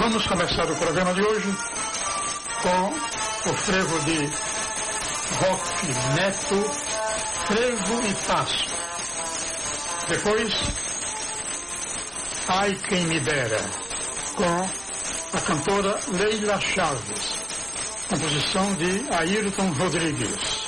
Vamos começar o programa de hoje com o frevo de rock neto, Frevo e Passo. Depois, Ai Quem Me Dera, com a cantora Leila Chaves, composição de Ayrton Rodrigues.